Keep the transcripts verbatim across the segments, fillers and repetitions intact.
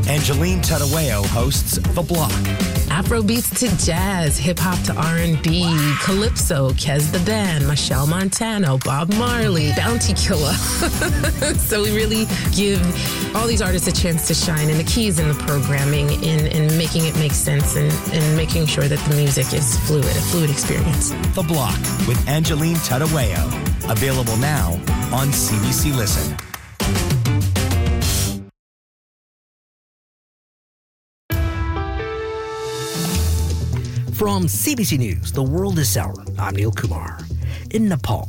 Angeline Tadaweo hosts The Block. Afrobeats to jazz, hip-hop to R and B, Calypso, Kez the Band, Michelle Montano, Bob Marley, Bounty Killer. So we really give all these artists a chance to shine, and the key is in the programming, in, in making it make sense, and, and making sure that the music is fluid, a fluid experience. The Block with Angeline Tadaweo. Available now on C B C Listen. From C B C News, The World is Sour, I'm Neil Kumar. In Nepal,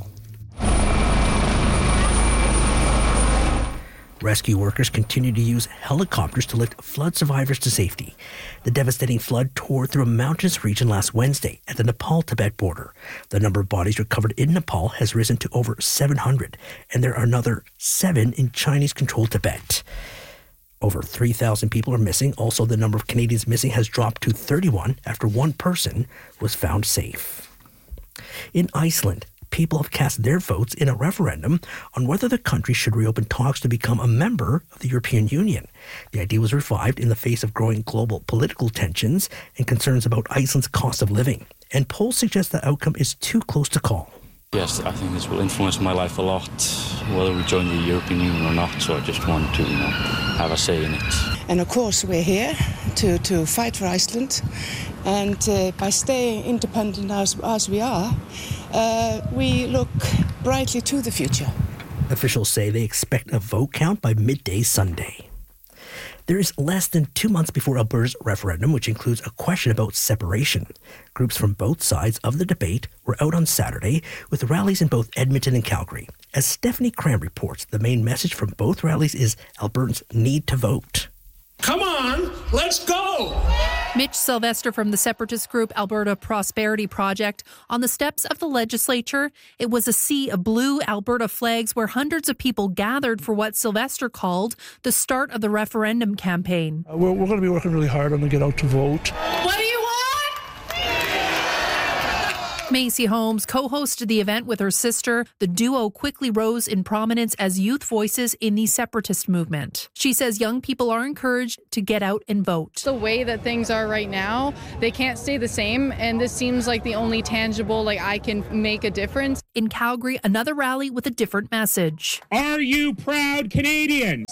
rescue workers continue to use helicopters to lift flood survivors to safety. The devastating flood tore through a mountainous region last Wednesday at the Nepal-Tibet border. The number of bodies recovered in Nepal has risen to over seven hundred, and there are another seven in Chinese-controlled Tibet. Over three thousand people are missing. Also, the number of Canadians missing has dropped to thirty-one after one person was found safe. In Iceland, people have cast their votes in a referendum on whether the country should reopen talks to become a member of the European Union. The idea was revived in the face of growing global political tensions and concerns about Iceland's cost of living. And polls suggest the outcome is too close to call. Yes, I think this will influence my life a lot, whether we join the European Union or not, so I just want to, you know, have a say in it. And of course we're here to, to fight for Iceland, and uh, by staying independent as, as we are, uh, we look brightly to the future. Officials say they expect a vote count by midday Sunday. There is less than two months before Alberta's referendum, which includes a question about separation. Groups from both sides of the debate were out on Saturday with rallies in both Edmonton and Calgary. As Stephanie Cram reports, the main message from both rallies is Albertans need to vote. Come on, let's go! Mitch Sylvester from the separatist group Alberta Prosperity Project. On the steps of the legislature, it was a sea of blue Alberta flags where hundreds of people gathered for what Sylvester called the start of the referendum campaign. Uh, we're, we're going to be working really hard on to get out to vote. What do you want? Macy Holmes co-hosted the event with her sister. The duo quickly rose in prominence as youth voices in the separatist movement. She says young people are encouraged to get out and vote. The way that things are right now, they can't stay the same, and this seems like the only tangible, like I can make a difference. In Calgary, another rally with a different message. Are you proud Canadians?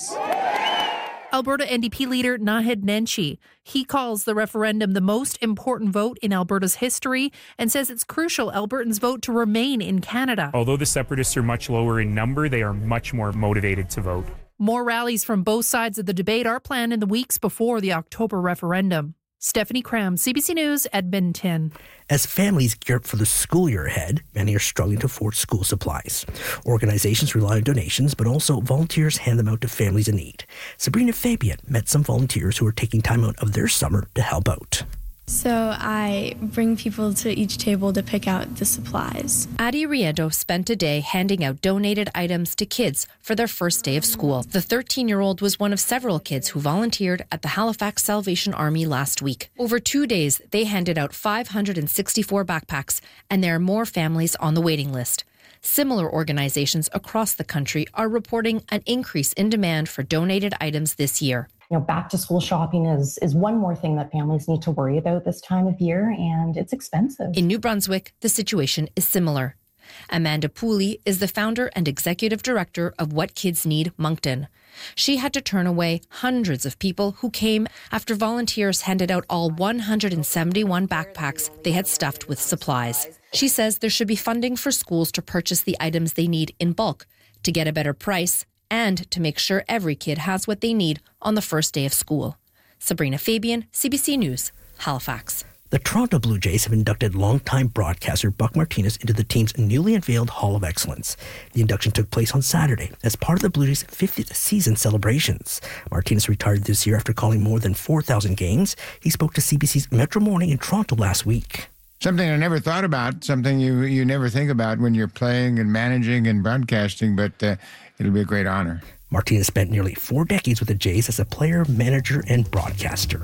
Alberta N D P leader Naheed Nenshi. He calls the referendum the most important vote in Alberta's history and says it's crucial Albertans vote to remain in Canada. Although the separatists are much lower in number, they are much more motivated to vote. More rallies from both sides of the debate are planned in the weeks before the October referendum. Stephanie Cram, C B C News, Edmonton. As families gear up for the school year ahead, many are struggling to afford school supplies. Organizations rely on donations, but also volunteers hand them out to families in need. Sabrina Fabian met some volunteers who are taking time out of their summer to help out. So I bring people to each table to pick out the supplies. Adi Riendo spent a day handing out donated items to kids for their first day of school. The thirteen-year-old was one of several kids who volunteered at the Halifax Salvation Army last week. Over two days, they handed out five hundred sixty-four backpacks, and there are more families on the waiting list. Similar organizations across the country are reporting an increase in demand for donated items this year. You know, back to school shopping is, is one more thing that families need to worry about this time of year, and it's expensive. In New Brunswick, the situation is similar. Amanda Pooley is the founder and executive director of What Kids Need Moncton. She had to turn away hundreds of people who came after volunteers handed out all one hundred seventy-one backpacks they had stuffed with supplies. She says there should be funding for schools to purchase the items they need in bulk, to get a better price, and to make sure every kid has what they need on the first day of school. Sabrina Fabian, C B C News, Halifax. The Toronto Blue Jays have inducted longtime broadcaster Buck Martinez into the team's newly unveiled Hall of Excellence. The induction took place on Saturday as part of the Blue Jays' fiftieth season celebrations. Martinez retired this year after calling more than four thousand games. He spoke to C B C's Metro Morning in Toronto last week. Something I never thought about, something you, you never think about when you're playing and managing and broadcasting, but uh, it'll be a great honor. Martinez spent nearly four decades with the Jays as a player, manager, and broadcaster.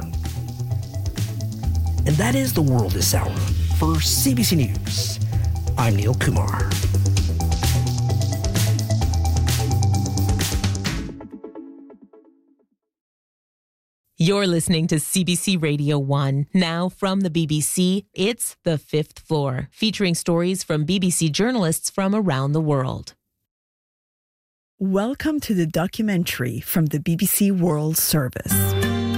And that is The World This Hour. For C B C News, I'm Neil Kumar. You're listening to C B C Radio one. Now from the B B C, it's The Fifth Floor, featuring stories from B B C journalists from around the world. Welcome to the documentary from the B B C World Service.